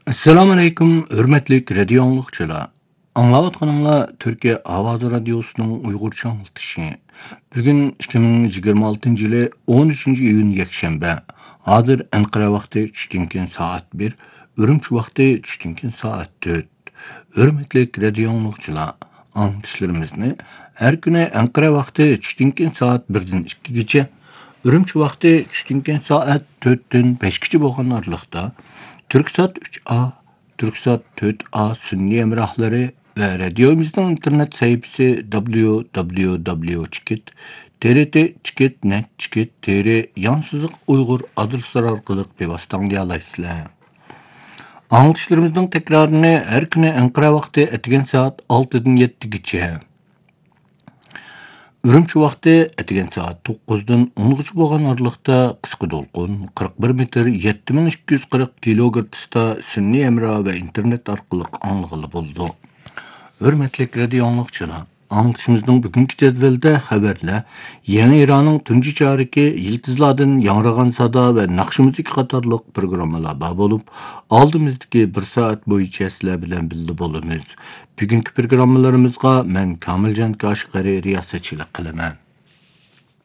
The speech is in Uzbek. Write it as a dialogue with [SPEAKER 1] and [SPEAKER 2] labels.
[SPEAKER 1] Assalamu alaykum, hörmetlik radio anlıqçılar. Anlayatqanыңlar Türkiye Avazı Radyosu'nun Uygurca anlatışı. Bugün 2026 yılı 13. iyun yekşembe. Hazır Ankara vakti çüştünken saat 1, Ürümçi vakti çüştünken saat 4. Hörmetlik radio anlıqçılar. Anlatışlarımızı her güne Ankara vakti çüştünken saat 1'den 2 gece, Ürümçi vakti çüştünken saat 4'ten 5 gece bolğan arlıqda Türksat 3A, Türksat 4A sünni emrahları ve radyomuzun internet sayfası www.trt.net.tr yansızlık Uygur adresler arkalık bevastan diyalaysılar. Anlatışlarımızın tekrarını her güne Ankara vakti etigen saat 6'dan 7 geçe. Ürümçi vakti etigen saat 9'dan 10'gıcı bolğan arlıqda qısqı dolqun 41 metr 7240 kilogertzda sünni emra ve internet arkalık anlıqılı boldu. Hörmetlik radio anlıqçılar, anlatışımızın bugünkü cedvelde haberle Yeni İran'ın tunji çariki yıldızlardan yanrağan sada ve nakşı müzik qatarlıq programmalar bar bolup, aldığımızdaki bir saat boyunca sizler bilen bildi bolumuz. Bugünkü programmalarımızga men Kamilcan Kaşgari riyasetçilik qilaman.